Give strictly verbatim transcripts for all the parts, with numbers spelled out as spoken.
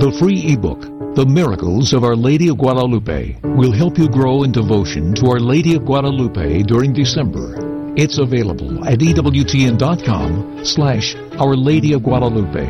The free ebook, The Miracles of Our Lady of Guadalupe, will help you grow in devotion to Our Lady of Guadalupe during December. It's available at E W T N dot com slash Our Lady of Guadalupe.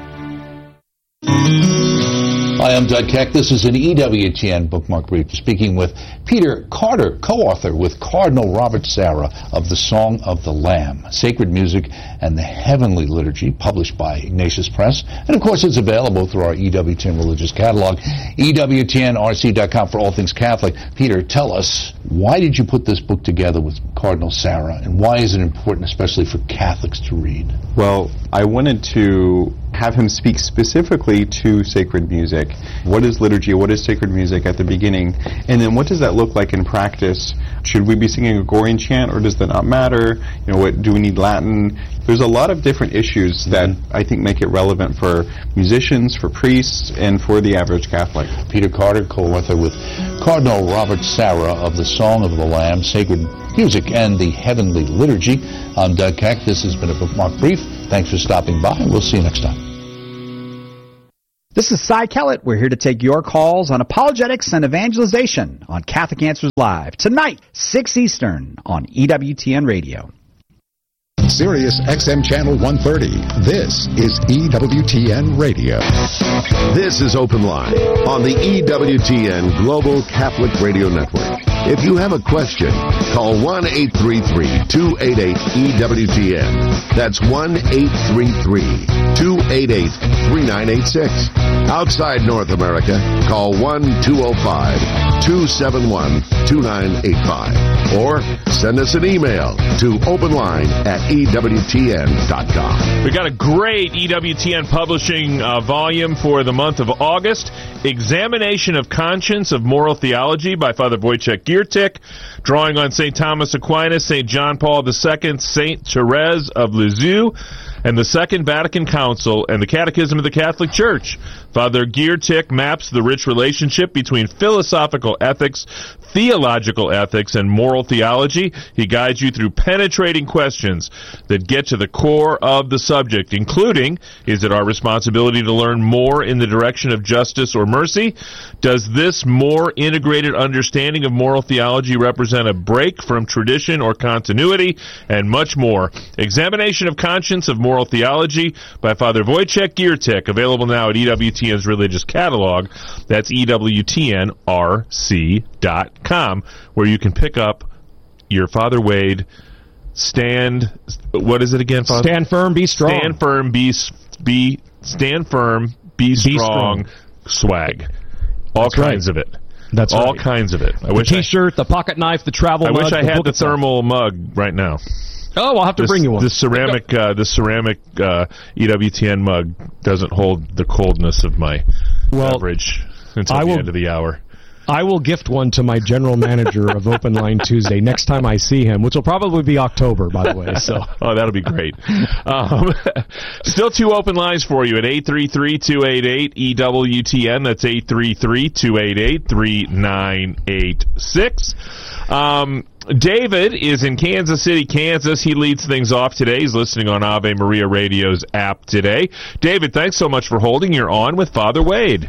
Hi, I'm Doug Keck. This is an E W T N Bookmark Brief, speaking with Peter Carter, co-author with Cardinal Robert Sarah of The Song of the Lamb, Sacred Music and the Heavenly Liturgy, published by Ignatius Press. And, of course, it's available through our E W T N Religious Catalog, E W T N R C dot com for all things Catholic. Peter, tell us, why did you put this book together with Cardinal Sarah, and why is it important, especially for Catholics, to read? Well, I wanted to have him speak specifically to sacred music. What is liturgy? What is sacred music at the beginning? And then what does that look like in practice? Should we be singing a Gregorian chant, or does that not matter? You know, what, do we need Latin? There's a lot of different issues that mm-hmm. I think make it relevant for musicians, for priests, and for the average Catholic. Peter Carter, co-author with Cardinal Robert Sarah of The Song of the Lamb, Sacred Music and the Heavenly Liturgy. I'm Doug Keck. This has been a Bookmark Brief. Thanks for stopping by, and we'll see you next time. This is Cy Kellett. We're here to take your calls on apologetics and evangelization on Catholic Answers Live, tonight, six Eastern, on E W T N Radio. Sirius X M Channel one thirty. This is E W T N Radio. This is Open Line on the E W T N Global Catholic Radio Network. If you have a question, call one eight three three, two eight eight, E W T N. That's one eight three three, two eight eight, three nine eight six. Outside North America, call one two zero five, two seven one, two nine eight five. Or send us an email to openline at E W T N dot com. We got a great E W T N publishing uh, volume for the month of August. Examination of Conscience of Moral Theology by Father Wojciech Giertych, drawing on Saint Thomas Aquinas, Saint John Paul the Second, Saint Therese of Lisieux, and the Second Vatican Council, and the Catechism of the Catholic Church. Father Giertych maps the rich relationship between philosophical ethics, theological ethics, and moral theology. He guides you through penetrating questions that get to the core of the subject, including, is it our responsibility to learn more in the direction of justice or mercy? Does this more integrated understanding of moral theology represent a break from tradition or continuity? And much more. Examination of Conscience of Moral Theology by Father Wojciech Giertych, available now at E W T N's Religious Catalog. That's E W T N R C dot com, where you can pick up your Father Wade Stand, what is it again, Father? Stand firm, be strong. Stand firm, be, be stand firm, be, be strong, strong swag. All That's kinds right. of it. That's All right. kinds of it. I the wish T-shirt, I, the pocket knife, the travel I mug. wish I the had the itself. thermal mug right now. Oh, I'll have to this, bring you one. The ceramic, uh, the ceramic uh, E W T N mug doesn't hold the coldness of my well, beverage until I the will, end of the hour. I will gift one to my general manager of Open Line Tuesday next time I see him, which will probably be October, by the way. So, oh, that'll be great. Um, still two open lines for you at eight three three, two eight eight, E W T N. That's eight three three, two eight eight, three nine eight six. Um, David is in Kansas City, Kansas. He leads things off today. He's listening on Ave Maria Radio's app today. David, thanks so much for holding. You're on with Father Wade.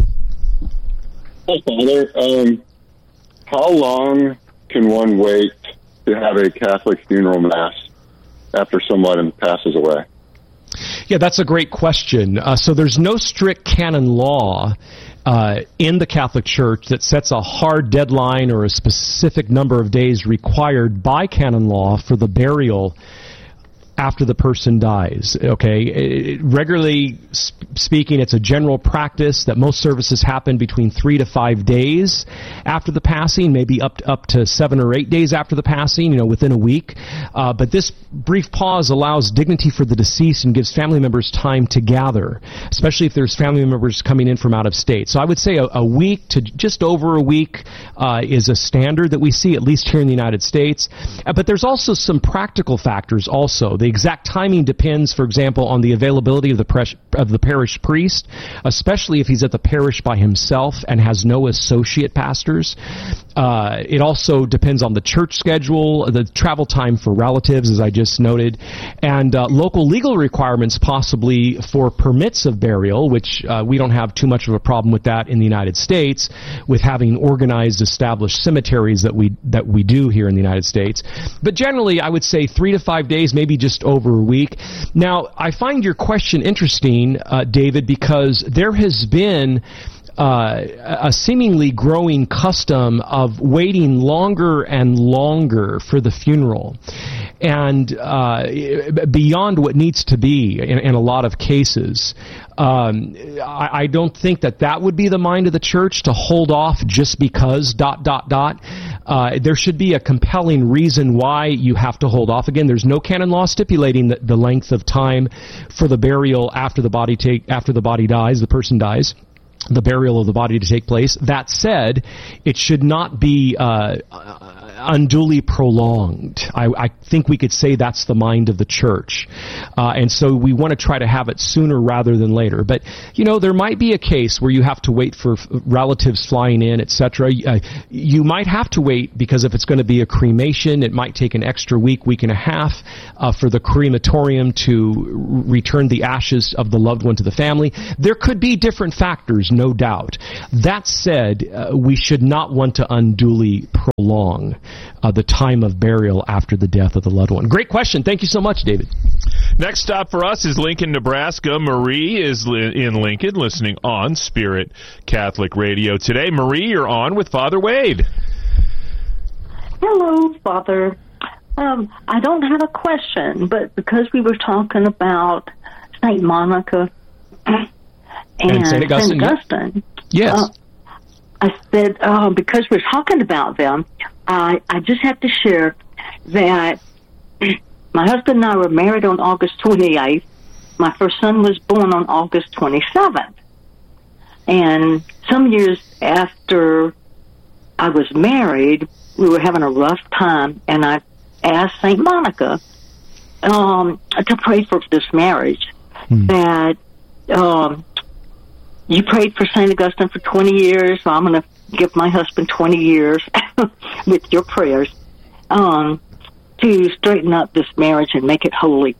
Hi, Father. Um, how long can one wait to have a Catholic funeral mass after someone passes away? Yeah, that's a great question. Uh, so there's no strict canon law uh, in the Catholic Church that sets a hard deadline or a specific number of days required by canon law for the burial after the person dies. Okay, it, regularly sp- speaking, it's a general practice that most services happen between three to five days after the passing, maybe up to, up to seven or eight days after the passing, you know, within a week. Uh, but this brief pause allows dignity for the deceased and gives family members time to gather, especially if there's family members coming in from out of state. So I would say a, a week to just over a week uh, is a standard that we see, at least here in the United States. Uh, but there's also some practical factors also. The exact timing depends, for example, on the availability of the, pres- of the parish parish priest, especially if he's at the parish by himself and has no associate pastors. Uh, it also depends on the church schedule, the travel time for relatives, as I just noted, and uh, local legal requirements possibly for permits of burial, which uh, we don't have too much of a problem with that in the United States, with having organized, established cemeteries that we that we do here in the United States. But generally, I would say three to five days, maybe just over a week. Now, I find your question interesting, uh, David, because there has been Uh, a seemingly growing custom of waiting longer and longer for the funeral, and uh, beyond what needs to be in, in a lot of cases. Um, I, I don't think that that would be the mind of the church, to hold off just because dot dot dot. Uh, there should be a compelling reason why you have to hold off. Again, there's no canon law stipulating the, the length of time for the burial after the body take after the body dies, the person dies, the burial of the body to take place. That said, it should not be uh, unduly prolonged. I, I think we could say that's the mind of the church. Uh, and so we want to try to have it sooner rather than later. But, you know, there might be a case where you have to wait for relatives flying in, et cetera. Uh, you might have to wait because if it's going to be a cremation, it might take an extra week, week and a half uh, for the crematorium to return the ashes of the loved one to the family. There could be different factors, no doubt. That said, uh, we should not want to unduly prolong uh, the time of burial after the death of the loved one. Great question. Thank you so much, David. Next stop for us is Lincoln, Nebraska. Marie is li- in Lincoln, listening on Spirit Catholic Radio today. Marie, you're on with Father Wade. Hello, Father. Um, I don't have a question, but because we were talking about Saint Monica and, and Saint Augustine, Saint Augustine yes. Uh, I said, uh, because we're talking about them, I, I just have to share that my husband and I were married on August twenty-eighth. My first son was born on August twenty-seventh. And some years after I was married, we were having a rough time, and I asked Saint Monica um, to pray for this marriage. Hmm. That um, you prayed for Saint Augustine for twenty years, so I'm going to give my husband twenty years with your prayers um, to straighten up this marriage and make it holy.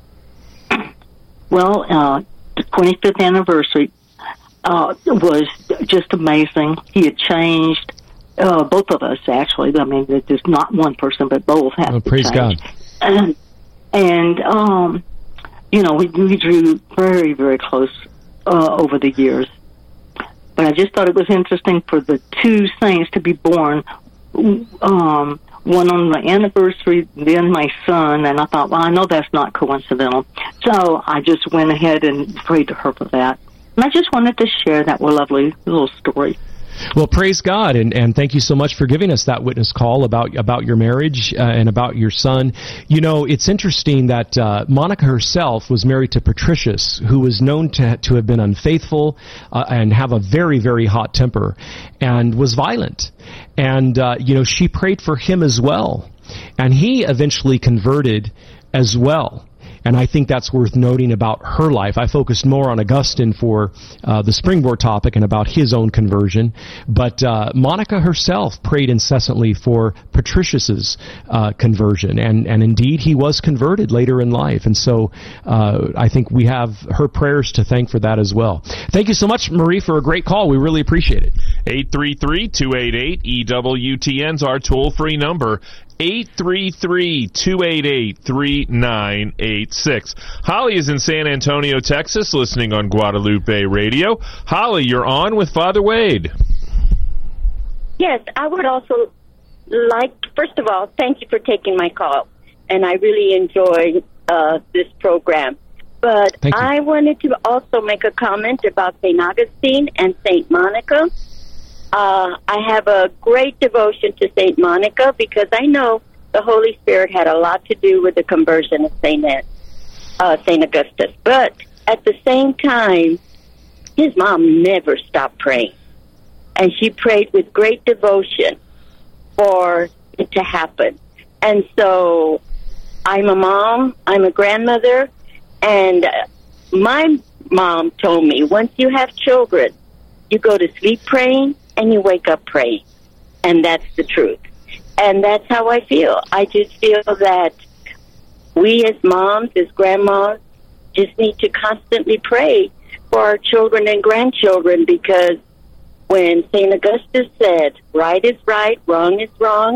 Well, uh, the twenty-fifth anniversary uh, was just amazing. He had changed, uh, both of us, actually. I mean, there's not one person, but both have oh, to praise change. God. And, and um, you know, we, we drew very, very close uh, over the years. But I just thought it was interesting for the two saints to be born, um, one on the anniversary, then my son, and I thought, well, I know that's not coincidental. So I just went ahead and prayed to her for that. And I just wanted to share that lovely little story. Well, praise God, and, and thank you so much for giving us that witness call about about your marriage uh, and about your son. You know, it's interesting that uh, Monica herself was married to Patricius, who was known to to have been unfaithful uh, and have a very, very hot temper, and was violent. And, uh, you know, she prayed for him as well. And he eventually converted as well. And I think that's worth noting about her life. I focused more on Augustine for uh, the springboard topic and about his own conversion. But uh, Monica herself prayed incessantly for Patricius's uh, conversion. And, and indeed, he was converted later in life. And so uh, I think we have her prayers to thank for that as well. Thank you so much, Marie, for a great call. We really appreciate it. eight three three, two eight eight, E W T N is our toll-free number. eight three three, two eight eight, three nine eight six. Holly is in San Antonio, Texas, listening on Guadalupe Radio. Holly, you're on with Father Wade. Yes, I would also like, first of all, thank you for taking my call, and I really enjoy uh, this program. But I wanted to also make a comment about Saint Augustine and Saint Monica. Uh, I have a great devotion to Saint Monica because I know the Holy Spirit had a lot to do with the conversion of Saint uh, Saint Augustus. But at the same time, his mom never stopped praying. And she prayed with great devotion for it to happen. And so I'm a mom, I'm a grandmother, and my mom told me, once you have children, you go to sleep praying and you wake up praying. And that's the truth. And that's how I feel. I just feel that we as moms, as grandmas, just need to constantly pray for our children and grandchildren, because when Saint Augustine said, right is right, wrong is wrong,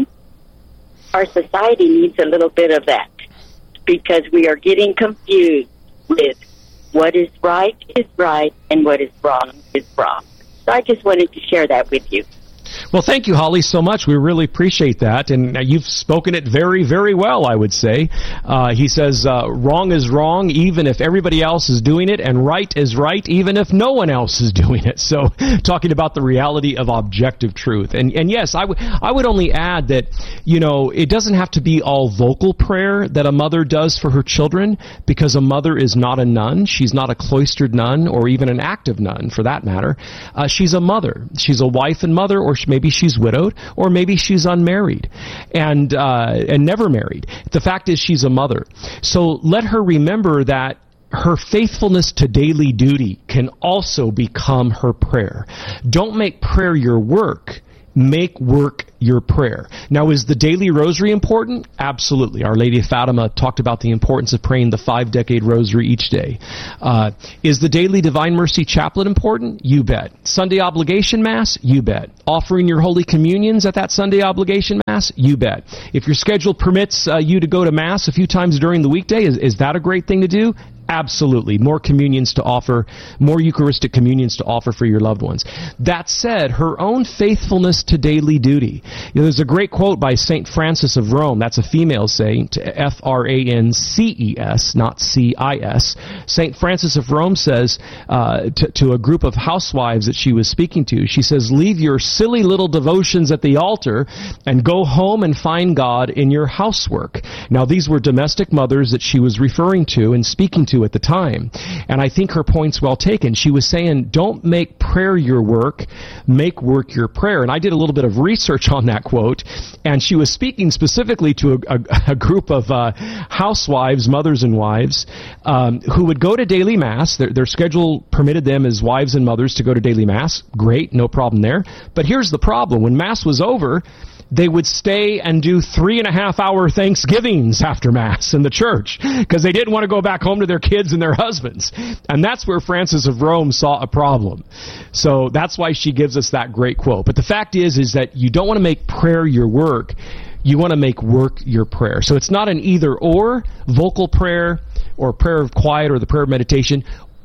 our society needs a little bit of that, because we are getting confused with what is right is right and what is wrong is wrong. So I just wanted to share that with you. Well, thank you, Holly, so much. We really appreciate that. And uh, you've spoken it very, very well, I would say. Uh, he says, uh, wrong is wrong even if everybody else is doing it, and right is right even if no one else is doing it. So talking about the reality of objective truth. And, and yes, I, w- I would only add that, you know, it doesn't have to be all vocal prayer that a mother does for her children, because a mother is not a nun. She's not a cloistered nun, or even an active nun, for that matter. Uh, she's a mother. She's a wife and mother, or maybe she's widowed, or maybe she's unmarried and uh, and never married. The fact is, she's a mother. So let her remember that her faithfulness to daily duty can also become her prayer. Don't make prayer your work. Make work your prayer. Now, is the daily rosary important? Absolutely. Our Lady of Fatima talked about the importance of praying the five-decade rosary each day. Uh, is the daily Divine Mercy Chaplet important? You bet. Sunday obligation Mass? You bet. Offering your Holy Communions at that Sunday obligation Mass? You bet. If your schedule permits uh, you to go to Mass a few times during the weekday, is, is that a great thing to do? Absolutely. More communions to offer, more Eucharistic communions to offer for your loved ones. That said, her own faithfulness to daily duty. You know, there's a great quote by Saint Francis of Rome. That's a female saint, F R A N C E S, not C I S. Saint Francis of Rome says uh, to, to a group of housewives that she was speaking to, she says, leave your silly little devotions at the altar and go home and find God in your housework. Now, these were domestic mothers that she was referring to and speaking to at the time. And I think her point's well taken. She was saying, don't make prayer your work, make work your prayer. And I did a little bit of research on that quote, and she was speaking specifically to a, a, a group of uh, housewives, mothers and wives, um, who would go to daily Mass. Their, their schedule permitted them as wives and mothers to go to daily Mass. Great, no problem there. But here's the problem. When Mass was over, they would stay and do three and a half hour Thanksgivings after Mass in the church, because they didn't want to go back home to their kids and their husbands. And that's where Francis of Rome saw a problem. So that's why she gives us that great quote. But the fact is, is that you don't want to make prayer your work. You want to make work your prayer. So it's not an either or, vocal prayer or prayer of quiet or the prayer of meditation,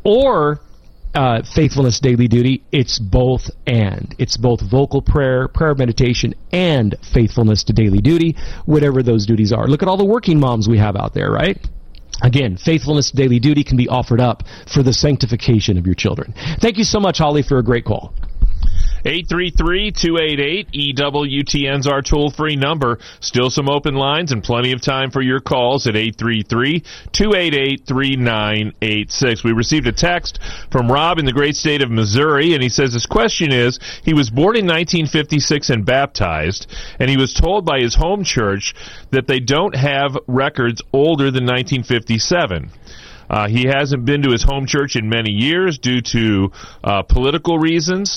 or Uh, faithfulness, daily duty. It's both and. It's both vocal prayer, prayer of meditation, and faithfulness to daily duty, whatever those duties are. Look at all the working moms we have out there, right? Again, faithfulness to daily duty can be offered up for the sanctification of your children. Thank you so much, Holly, for a great call. eight three three, two eight eight, E W T N's our toll-free number. Still some open lines and plenty of time for your calls at eight three three, two eight eight, three nine eight six. We received a text from Rob in the great state of Missouri, and he says his question is, he was born in nineteen fifty-six and baptized, and he was told by his home church that they don't have records older than nineteen fifty-seven. Uh, he hasn't been to his home church in many years due to uh, political reasons,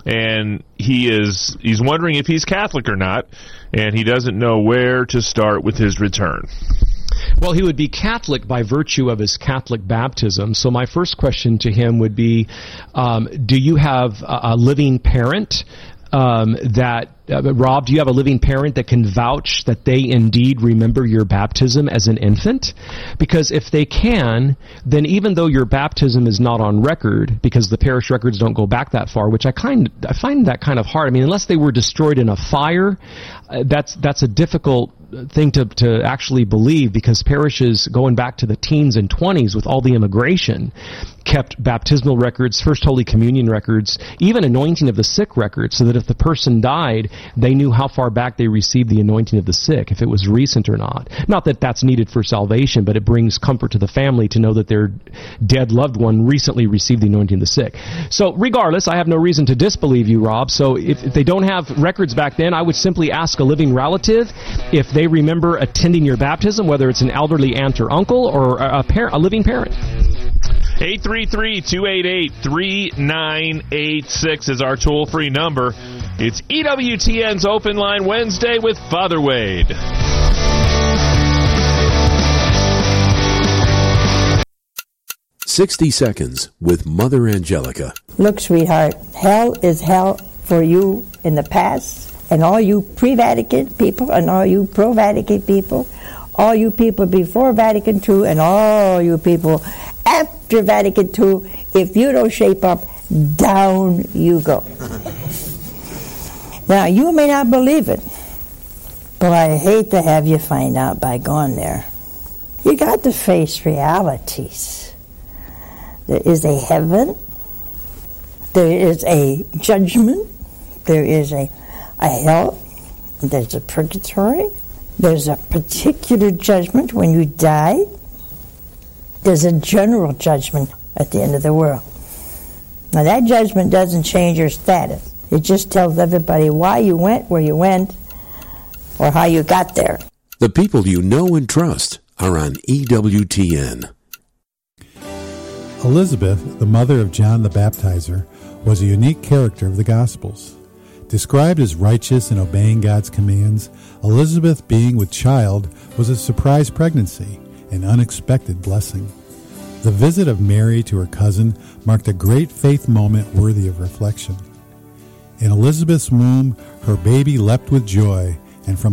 and he is he's wondering if he's Catholic or not, and he doesn't know where to start with his return. Well, he would be Catholic by virtue of his Catholic baptism. So my first question to him would be, um, do you have a, a living parent um, that Uh, Rob, do you have a living parent that can vouch that they indeed remember your baptism as an infant? Because if they can, then even though your baptism is not on record, because the parish records don't go back that far, which I kind I find that kind of hard. I mean, unless they were destroyed in a fire, uh, that's that's a difficult thing to to actually believe, because parishes going back to the teens and twenties with all the immigration kept baptismal records, First Holy Communion records, even anointing of the sick records, so that if the person died, they knew how far back they received the anointing of the sick, if it was recent or not. Not that that's needed for salvation, but it brings comfort to the family to know that their dead loved one recently received the anointing of the sick. So regardless, I have no reason to disbelieve you, Rob. So if, if they don't have records back then, I would simply ask a living relative if they remember attending your baptism, whether it's an elderly aunt or uncle or a, a, par- a living parent. eight three three, two eight eight, three nine eight six is our toll-free number. It's E W T N's Open Line Wednesday with Father Wade. sixty seconds with Mother Angelica. Look, sweetheart, hell is hell for you in the past, and all you pre-Vatican people, and all you pro-Vatican people, all you people before Vatican two, and all you people after Vatican two. If you don't shape up, down you go. Now, you may not believe it, but I hate to have you find out by going there. You got to face realities. There is a heaven. There is a judgment. There is a, a hell. There's a purgatory. There's a particular judgment when you die. There's a general judgment at the end of the world. Now, that judgment doesn't change your status. It just tells everybody why you went where you went or how you got there. The people you know and trust are on E W T N. Elizabeth, the mother of John the Baptizer, was a unique character of the Gospels. Described as righteous and obeying God's commands, Elizabeth being with child was a surprise pregnancy, an unexpected blessing. The visit of Mary to her cousin marked a great faith moment worthy of reflection. In Elizabeth's womb, her baby leapt with joy, and from